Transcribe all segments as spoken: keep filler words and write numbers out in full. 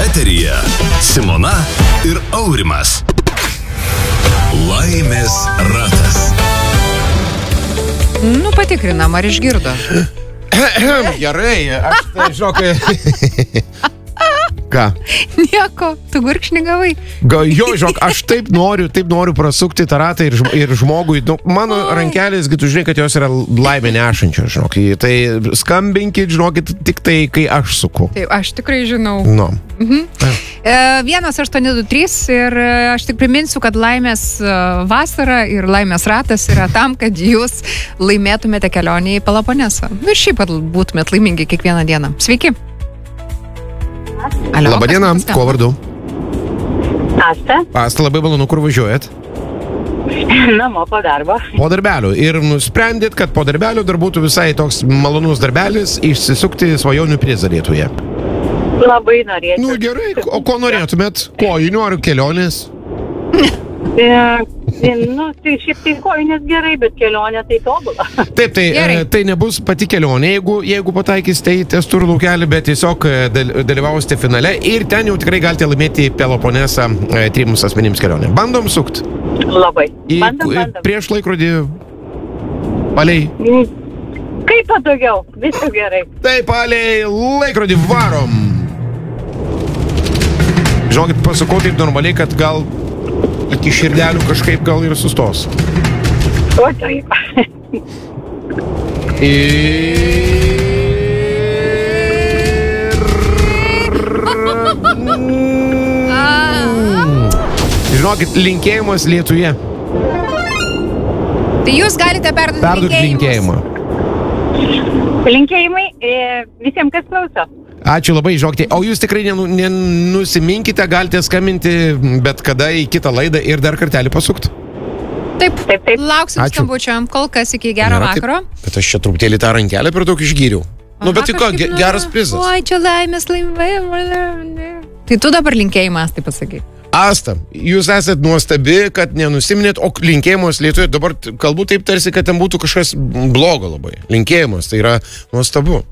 Eteryje Simona ir Aurimas. Laimės ratas. Nu, patikrinam, ar išgirdo. Gerai, aš tai žinok... Ką? Nieko, tu gurkšnį gavai. Ga, jo, žinok, aš taip noriu, taip noriu prasukti tą ratą ir, ir žmogui. Nu, mano Oi. rankelės, tu žinai, kad jos yra laimė nešančios, žinok. Tai skambinkit, žinokit, tik tai, kai aš suku. Taip, aš tikrai žinau. Nu. Mhm. E, vienas aštuoni du trys ir aš tik priminsiu, kad laimės vasara ir laimės ratas yra tam, kad jūs laimėtumėte kelionę į Peloponesą. Ir šiaip pat būtumėt laimingi kiekvieną dieną. Sveiki. Alio, Labadiena, kuo vardu? Asta. Asta, labai malonu, kur važiuojat? Namo po darbo. Po darbelio. Ir nusprendėt, kad po darbelio dar būtų visai toks malonus darbelis išsisukti svajonių prizą Lietuvoje. Labai norėčiau. Nu gerai, o ko norėtumėt? Kojinių ar kelionės? E, nu, tai šiaip tai kojinės gerai, bet kelionė tai tobula. Taip, tai, e, tai nebus pati kelionė, jeigu, jeigu pataikysite į testų laukelį, bet tiesiog dal, dalyvausite finale ir ten jau tikrai galite laimėti Peloponesą e, trims asmenims kelionę. Bandom sukt? Labai. Į, bandom, bandom. Prieš laikrodį palei. Kaip patogiau, viskas gerai. Taip, palei laikrodį varom. Žinokit, pasakau taip normaliai, kad gal iki širdelių kažkaip gal ir sustos. O taip. Ir... Žinokit, linkėjimas Lietuje. Tai jūs galite perduoti Perduoti linkėjimą. Linkėjimai e, visiems, kas klauso. Ačiū labai, žinokite. O jūs tikrai nenu, nenusiminkite, galite skambinti bet kada į kitą laidą ir dar kartelį pasukti. Taip, taip, taip. Lauksim skambučiam, kol kas iki gero Nėra, vakaro. Taip, bet aš čia truputėlį tą rankelę per daug išgyriau. Nu, bet tai ko, ge, geras prizas. Oi, čia laimės laimė. Tai tu dabar linkėjimas, taip pasakai. Asta, jūs esat nuostabi, kad nenusiminėt, o linkėjimas Lietuvoje, dabar kalbu taip tarsi, kad ten būtų kažkas blogo labai. Linkėjimas, tai yra nuostabu.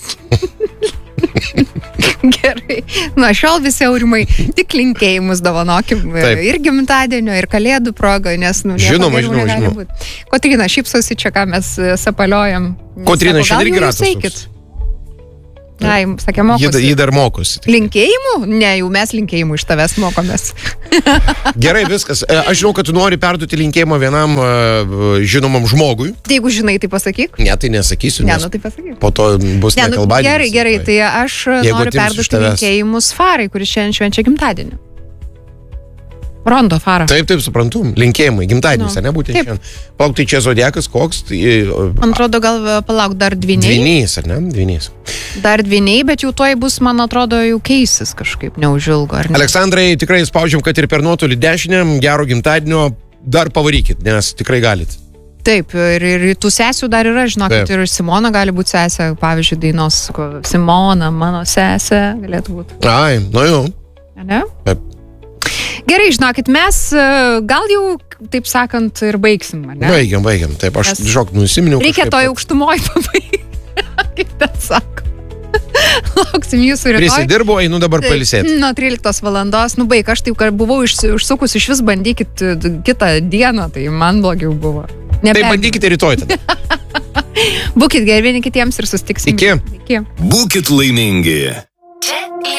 Gerai. Nuo šiol visi Aurimai tik linkėjimus dovanokim. Taip. Ir gimtadienio, ir kalėdų progoje, nes nu, žinoma, žinoma, žinoma. Kotryna, šypsosi čia, ką mes sapaliojam. Kotryna, šiandien ratas suks. Ai, sakė, mokosi. Jį dar mokosi. Linkėjimų? Ne, jau mes linkėjimų iš tavęs mokomės. Gerai, viskas. Aš žinau, kad tu nori perduoti linkėjimą vienam uh, žinomam žmogui. Tai jeigu žinai, tai pasakyk. Ne, tai nesakysiu. Ne, nu tai pasakyk. Po to bus ne, nekalbadienis. Gerai, gerai, tai aš jeigu noriu perduoti linkėjimus Farai, kuris šiandien švenčia gimtadienį. Rondo Fara. Taip, taip, suprantu. Linkėjimai, gimtadienis, no. ne būtent šiandien. Palauk, tai čia zodiakas koks? Tai, man atrodo, gal palauk dar dvyniai. Dvynys, ar ne? Dvynys. Dar dvyniai, bet jau toj bus, man atrodo, jau keisis kažkaip neužilgo, ar ne? Aleksandrai, tikrai spaudžiam, kad ir per nuotolį dešinę, gero gimtadienio, dar pavarykit, nes tikrai galit. Taip, ir, ir tų sesių dar yra, žinokit, ir Simona gali būti sesė, pavyzdžiui, dainos Simona, mano sesė, galėtų būti. Ai, nu jau. Ne? Taip. Gerai, žinokit, mes gal jau, taip sakant, ir baigsim, ne? Baigiam, baigiam. Taip, aš, žinok, nusiminiau. Reikia toj aukštumoj pabaigti. Kaip ten sako. Lauksim jūsų rytoj. Prisidirbo, einu dabar pailsėti. Nuo tryliktos valandos, nu baig, aš taip, kad buvau užsukus, iš vis bandykit kitą dieną, tai man blogiau buvo. Tai bandykite rytoj tada. Būkit geri vieni kitiems ir sustiksim. Iki. Iki. Būkit laimingi.